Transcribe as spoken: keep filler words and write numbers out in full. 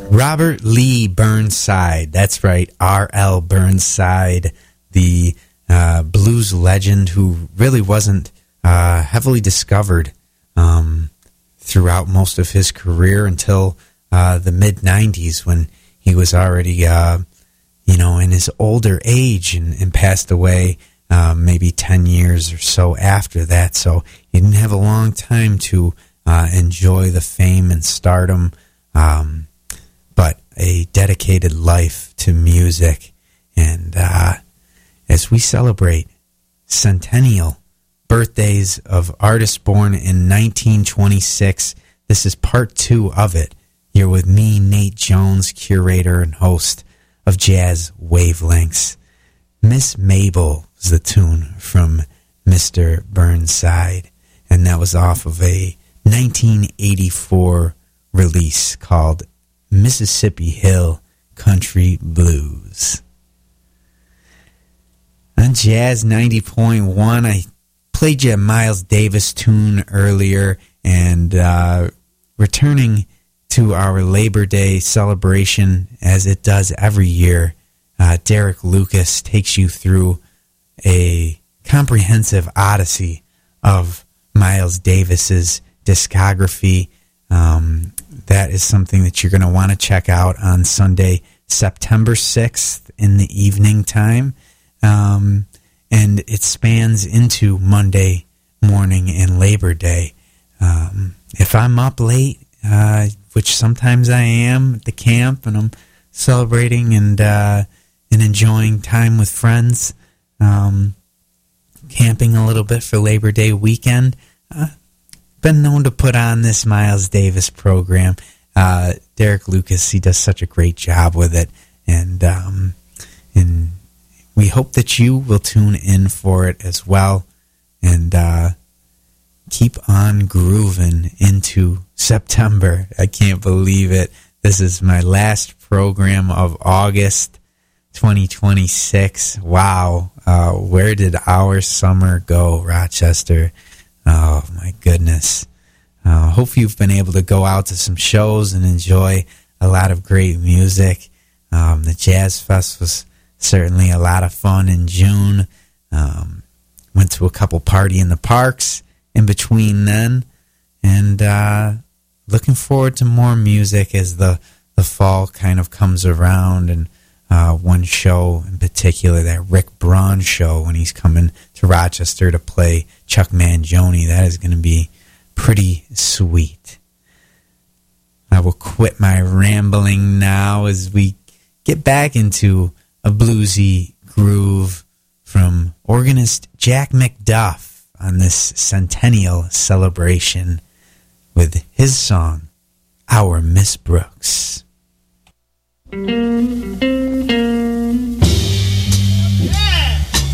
Robert Lee Burnside. That's right, R L Burnside, the uh, blues legend who really wasn't uh, heavily discovered um, throughout most of his career until uh, the mid nineties, when he was already, uh, you know, in his older age and, and passed away uh, maybe ten years or so after that. So he didn't have a long time to uh, enjoy the fame and stardom, um, but a dedicated life to music. And uh, as we celebrate centennial birthdays of artists born in nineteen twenty-six, this is part two of it. You're with me, Nate Jones, curator and host of Jazz Wavelengths. Miss Mabel is the tune from Mister Burnside, and that was off of a nineteen eighty-four release called Mississippi Hill Country Blues. On Jazz ninety point one, I played you a Miles Davis tune earlier, and uh, returning to our Labor Day celebration, as it does every year, uh, Derek Lucas takes you through a comprehensive odyssey of Miles Davis's discography. Um, that is something that you're going to want to check out on Sunday, September sixth in the evening time. Um, and it spans into Monday morning and Labor Day. Um, if I'm up late, uh, which sometimes I am at the camp, and I'm celebrating and uh, and enjoying time with friends, um, camping a little bit for Labor Day weekend, uh, been known to put on this Miles Davis program. Uh, Derek Lucas, he does such a great job with it, and um, and we hope that you will tune in for it as well, and uh, keep on grooving into September. I can't believe it. This is my last program of August twenty twenty-six. Wow. Uh, where did our summer go, Rochester? Oh, my goodness. Uh, hope you've been able to go out to some shows and enjoy a lot of great music. Um, the Jazz Fest was certainly a lot of fun in June. Um, went to a couple party in the parks in between then, and uh, looking forward to more music as the, the fall kind of comes around. And uh, one show in particular, that Rick Braun show, when he's coming to Rochester to play Chuck Mangione, that is going to be pretty sweet. I will quit my rambling now as we get back into a bluesy groove from organist Jack McDuff on this centennial celebration with his song, Our Miss Brooks.